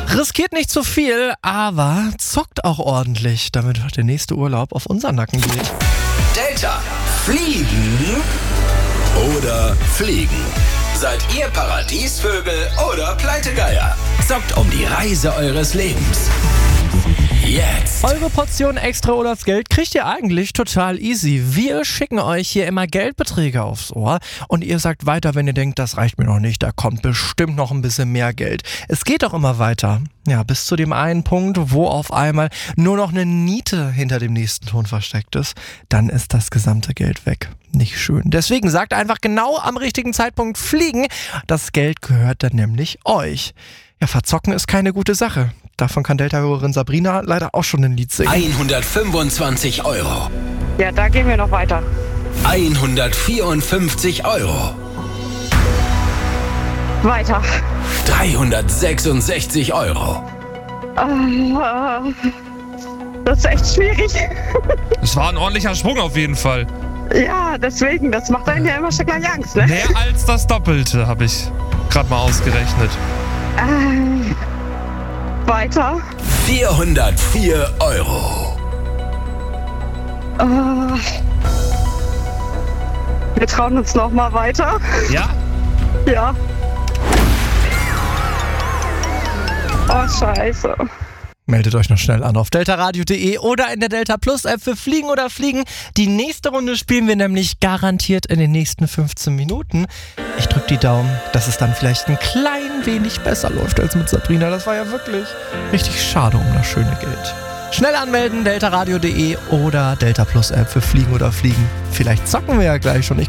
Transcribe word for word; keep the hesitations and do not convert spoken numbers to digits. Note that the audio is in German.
Riskiert nicht zu viel, aber zockt auch ordentlich, damit der nächste Urlaub auf unseren Nacken geht. Delta, fliegen oder fliegen? Seid ihr Paradiesvögel oder Pleitegeier? Zockt um die Reise eures Lebens. Jetzt. Eure Portion extra Urlaubsgeld kriegt ihr eigentlich total easy. Wir schicken euch hier immer Geldbeträge aufs Ohr und ihr sagt weiter, wenn ihr denkt, das reicht mir noch nicht, da kommt bestimmt noch ein bisschen mehr Geld. Es geht auch immer weiter. Ja, bis zu dem einen Punkt, wo auf einmal nur noch eine Niete hinter dem nächsten Ton versteckt ist. Dann ist das gesamte Geld weg. Nicht schön. Deswegen sagt einfach genau am richtigen Zeitpunkt fliegen. Das Geld gehört dann nämlich euch. Ja, verzocken ist keine gute Sache. Davon kann Delta-Hörerin Sabrina leider auch schon ein Lied singen. hundertfünfundzwanzig Euro. Ja, da gehen wir noch weiter. hundertvierundfünfzig Euro. Weiter. dreihundertsechsundsechzig Euro. Äh, das ist echt schwierig. Es war ein ordentlicher Schwung auf jeden Fall. Ja, deswegen, das macht einen ja immer schon gleich Angst, ne? Mehr als das Doppelte, habe ich gerade mal ausgerechnet. Äh, weiter. vierhundertvier Euro. Äh, wir trauen uns noch mal weiter. Ja? Ja. Oh, scheiße. Meldet euch noch schnell an auf deltaradio punkt de oder in der Delta Plus App für Fliegen oder Fliegen. Die nächste Runde spielen wir nämlich garantiert in den nächsten fünfzehn Minuten. Ich drück die Daumen, dass es dann vielleicht ein klein wenig besser läuft als mit Sabrina. Das war ja wirklich richtig schade um das schöne Geld. Schnell anmelden, deltaradio punkt de oder Delta Plus App für Fliegen oder Fliegen. Vielleicht zocken wir ja gleich schon. Ich